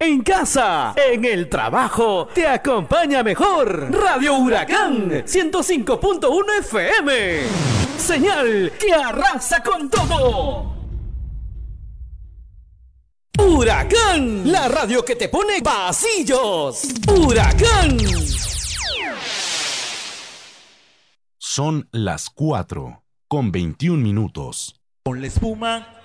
En casa, en el trabajo, te acompaña mejor Radio Huracán 105.1 FM. Señal que arrasa con todo. Huracán, la radio que te pone pasillos. Huracán. Son las 4:21. Con la espuma